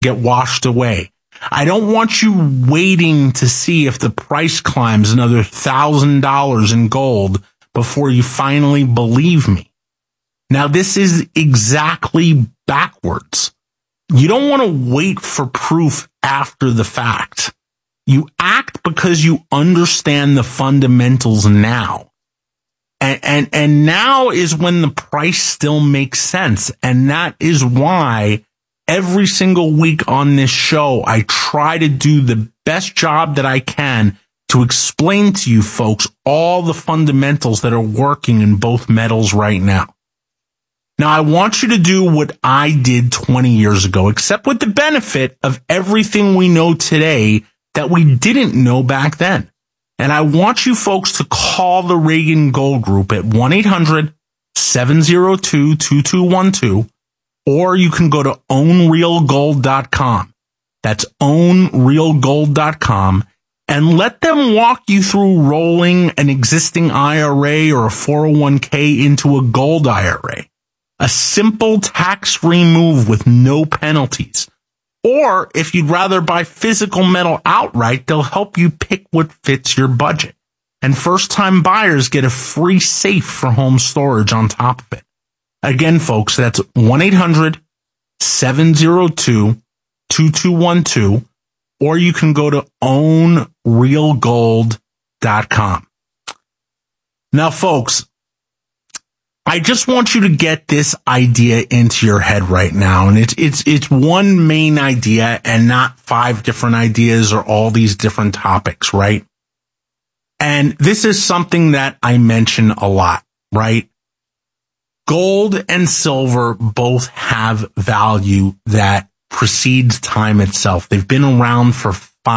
get washed away. I don't want you waiting to see if the price climbs another $1,000 in gold before you finally believe me. Now, this is exactly backwards. You don't want to wait for proof after the fact. You act because you understand the fundamentals now. And now is when the price still makes sense. And that is why every single week on this show, I try to do the best job that I can to explain to you folks all the fundamentals that are working in both metals right now. Now, I want you to do what I did 20 years ago, except with the benefit of everything we know today that we didn't know back then. And I want you folks to call the Reagan Gold Group at 1-800-702-2212, or you can go to ownrealgold.com. That's ownrealgold.com, and let them walk you through rolling an existing IRA or a 401k into a gold IRA. A simple tax-free move with no penalties. Or if you'd rather buy physical metal outright, they'll help you pick what fits your budget. And first-time buyers get a free safe for home storage on top of it. Again, folks, that's 1-800-702-2212, or you can go to ownrealgold.com. Now, folks, I just want you to get this idea into your head right now. And it's one main idea and not 5 different ideas or all these different topics, right? And this is something that I mention a lot, right? Gold and silver both have value that precedes time itself. They've been around for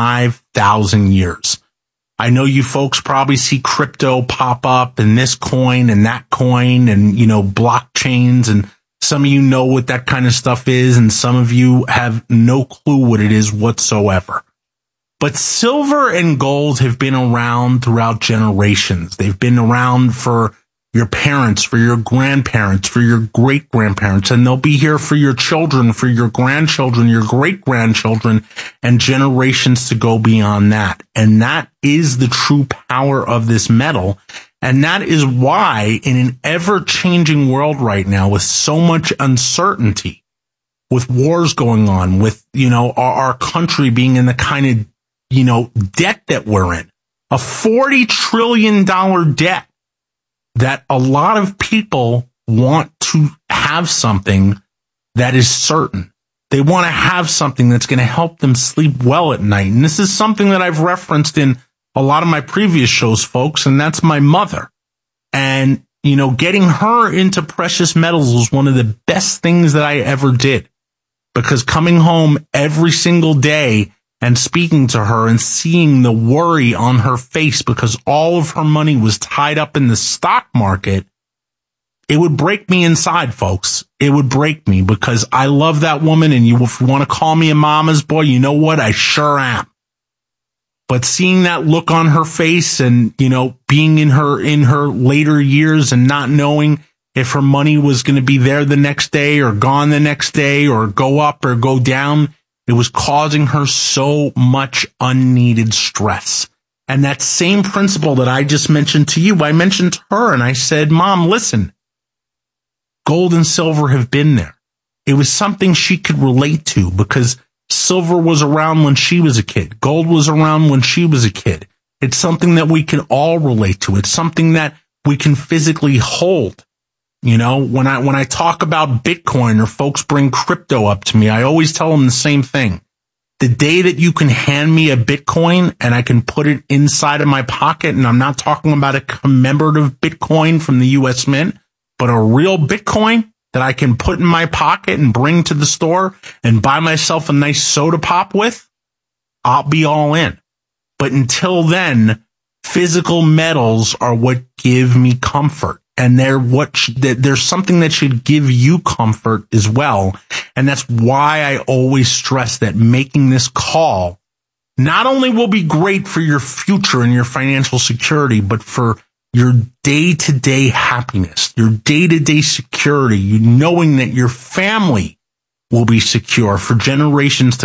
5,000 years. I know you folks probably see crypto pop up and this coin and that coin and, blockchains, and some of you know what that kind of stuff is, and some of you have no clue what it is whatsoever. But silver and gold have been around throughout generations. They've been around for your parents, for your grandparents, for your great-grandparents, and they'll be here for your children, for your grandchildren, your great-grandchildren, and generations to go beyond that. And that is the true power of this metal. And that is why in an ever-changing world right now, with so much uncertainty, with wars going on, with, our country being in the kind of, debt that we're in, a $40 trillion debt, that a lot of people want to have something that is certain. They want to have something that's going to help them sleep well at night. And this is something that I've referenced in a lot of my previous shows, folks, and that's my mother. And, getting her into precious metals was one of the best things that I ever did, because coming home every single day and speaking to her and seeing the worry on her face because all of her money was tied up in the stock market, it would break me inside, folks. It would break me, because I love that woman, and if you want to call me a mama's boy, you know what? I sure am. But seeing that look on her face and, being in her later years and not knowing if her money was going to be there the next day or gone the next day or go up or go down, it was causing her so much unneeded stress. And that same principle that I just mentioned to you, I mentioned to her, and I said, Mom, listen, gold and silver have been there. It was something she could relate to, because silver was around when she was a kid. Gold was around when she was a kid. It's something that we can all relate to. It's something that we can physically hold. When I talk about Bitcoin, or folks bring crypto up to me, I always tell them the same thing. The day that you can hand me a Bitcoin and I can put it inside of my pocket, and I'm not talking about a commemorative Bitcoin from the US Mint, but a real Bitcoin that I can put in my pocket and bring to the store and buy myself a nice soda pop with, I'll be all in. But until then, physical metals are what give me comfort. And there's something that should give you comfort as well. And that's why I always stress that making this call not only will be great for your future and your financial security, but for your day-to-day happiness, your day-to-day security, you knowing that your family will be secure for generations to